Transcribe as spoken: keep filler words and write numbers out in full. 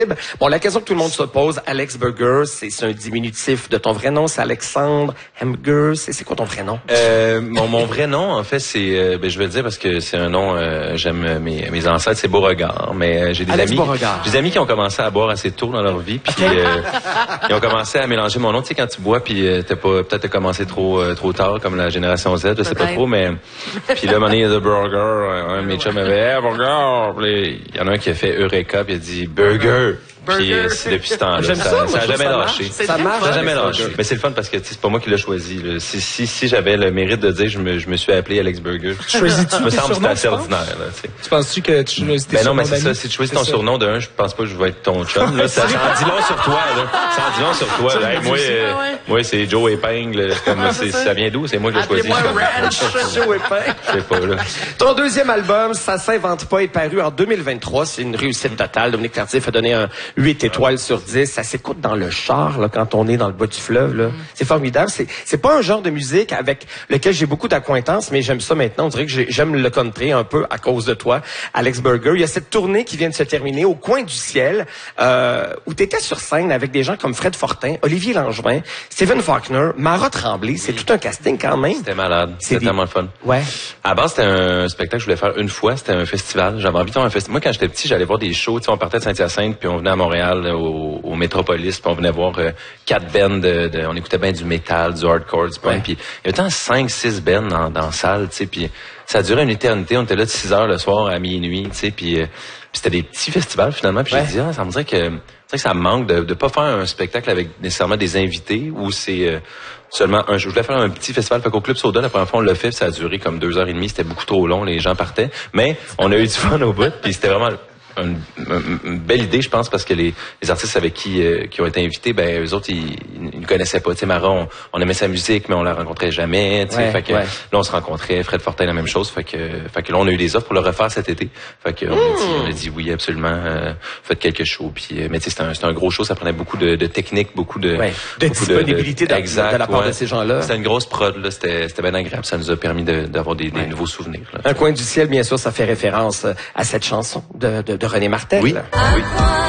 Bon, la question que tout le monde se pose, Alex Burger, c'est un diminutif de ton vrai nom, c'est Alexandre Hamburger, c'est quoi ton vrai nom? Euh, mon, mon vrai nom, en fait, c'est, euh, ben, je vais le dire parce que c'est un nom, euh, j'aime mes, mes ancêtres, c'est Beauregard, mais euh, j'ai des Alex amis, Beauregard. j'ai des amis qui ont commencé à boire assez tôt dans leur vie, puis Okay. euh, ils ont commencé à mélanger mon nom. Tu sais, quand tu bois, puis euh, t'as pas, peut-être t'as commencé trop, euh, trop tard, comme la génération Z, je sais pas trop, mais puis là, à un moment donné, il y a de Burger, un de mes chums avait, hey, Burger, puis il y en a un qui a fait Eureka, puis il a dit Burger. Puis euh, c'est depuis ce temps-là, ça, ça, ça a jamais ça lâché. Ça marche. Ça a jamais lâché. Mais c'est le fun parce que c'est pas moi qui l'ai choisi. Là. Si si si j'avais le mérite de dire je me je me suis appelé Alex Burger. Choisis-tu me tes semble que c'est surnoms, assez tu ordinaire là, tu sais. Tu penses-tu que tu choisis tes Ben non, surnoms mais c'est ça, d'amis? si tu choisis C'est ton ça. surnom d'un, je pense pas que je vais être ton chum là, ça, ça en dit long sur toi là. Ça en dit long sur toi. Là. Hey, moi euh, moi c'est Joe Épingle, comme c'est ça vient d'où? C'est moi qui l'ai choisi. Appelez-moi Ranch, Joe Épingle. Je sais pas là. Ton deuxième album, Ça s'invente pas, est paru en deux mille vingt-trois. C'est une réussite totale. Dominique Cartier a donné un huit étoiles sur dix. Ça s'écoute dans le char, là, quand on est dans le bas du fleuve, là. Mm. C'est formidable. C'est, c'est pas un genre de musique avec lequel j'ai beaucoup d'acquaintance, mais j'aime ça maintenant. On dirait que j'aime le country un peu à cause de toi, Alex Burger. Il y a cette tournée qui vient de se terminer au Coin du Ciel, euh, où tu étais sur scène avec des gens comme Fred Fortin, Olivier Langevin, Stephen Faulkner, Mara Tremblay. C'est oui. Tout un casting quand même. C'était malade. C'était des... tellement le fun. Ouais. À la base, c'était un spectacle que je voulais faire une fois. C'était un festival. J'avais envie de faire un festival. Moi, quand j'étais petit, j'allais voir des shows. Tu sais, on partait de Saint-Hyacinthe, puis on venait à Montréal, au, au Métropolis, puis on venait voir euh, quatre bands de, de, on écoutait bien du métal, du hardcore, du punk, ouais. Puis il y avait tant cinq, six bands dans, dans la salle, tu sais, puis ça durait une éternité. On était là de six heures le soir à minuit, tu sais, puis, euh, puis c'était des petits festivals finalement. Puis ouais. J'ai dit, ah, ça me dirait que, que ça me manque de de pas faire un spectacle avec nécessairement des invités où c'est euh, seulement un. Je voulais faire un petit festival, fait qu'au Club Soda, la première fois on l'a fait, ça a duré comme deux heures et demie, c'était beaucoup trop long, les gens partaient, mais on a eu du fun au bout, puis c'était vraiment Une, une, une belle idée, je pense, parce que les, les artistes avec qui euh, qui ont été invités, ben eux autres, ils, ils ne connaissaient pas. Tu sais, Mara, on, on aimait sa musique, mais on la rencontrait jamais. Tu sais, ouais, fait que ouais. Là, on se rencontrait. Fred Fortin, la même chose. Fait que, fait que là, on a eu des offres pour le refaire cet été. Fait que mmh. on, a dit, on a dit oui, absolument. Euh, faites quelques shows. Puis, euh, mais tu sais, c'était un, c'était un gros show. Ça prenait beaucoup de, de technique, beaucoup de, ouais. de beaucoup disponibilité de, de, exact, de la part ouais. de ces gens-là. C'était une grosse prod. Là, c'était, c'était bien agréable. Ça nous a permis de, d'avoir des, ouais. des nouveaux souvenirs. Là. Un coin du ciel, bien sûr, ça fait référence à cette chanson de, de, de René Martel. Oui. Oui.